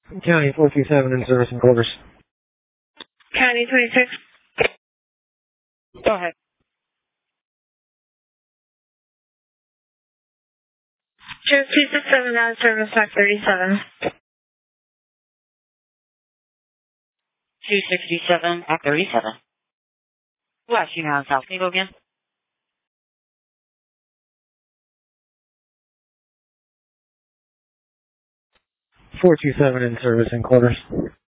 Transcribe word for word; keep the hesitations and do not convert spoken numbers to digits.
County four two seven in service and quarters. County twenty-six. Go ahead. Sheriff two six seven out of service, Act thirty-seven. two sixty-seven, Act thirty-seven. West, you know, South. Can you go again? four two seven in service and quarters.